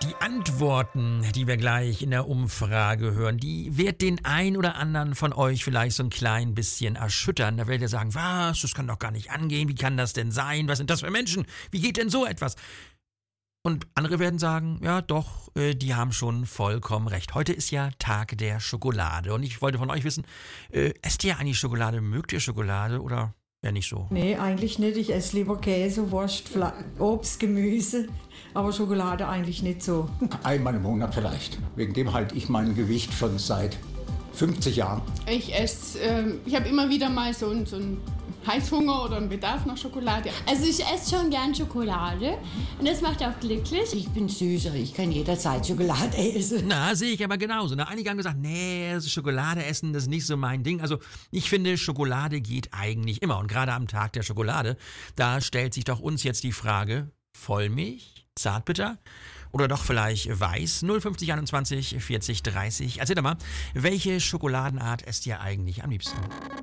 Die Antworten, die wir gleich in der Umfrage hören, die wird den ein oder anderen von euch vielleicht so ein klein bisschen erschüttern. Da werdet ihr sagen, was, das kann doch gar nicht angehen, wie kann das denn sein, was sind das für Menschen, wie geht denn so etwas? Und andere werden sagen, ja doch, die haben schon vollkommen recht. Heute ist ja Tag der Schokolade und ich wollte von euch wissen, esst ihr eigentlich Schokolade, mögt ihr Schokolade oder ja nicht so? Nee, eigentlich nicht. Ich esse lieber Käse, Wurst, Obst, Gemüse, aber Schokolade eigentlich nicht so. Einmal im Monat vielleicht. Wegen dem halte ich mein Gewicht schon seit 50 Jahren. Ich habe immer wieder mal so einen Heißhunger oder einen Bedarf nach Schokolade. Also ich esse schon gern Schokolade und das macht auch glücklich. Ich bin süßer, ich kann jederzeit Schokolade essen. Na, sehe ich aber genauso. Na, einige haben gesagt, nee, Schokolade essen, das ist nicht so mein Ding. Also ich finde, Schokolade geht eigentlich immer. Und gerade am Tag der Schokolade, da stellt sich doch uns jetzt die Frage, Vollmilch, Zartbitter oder doch vielleicht weiß? 050 21 40 30. Erzählt doch mal, welche Schokoladenart esst ihr eigentlich am liebsten?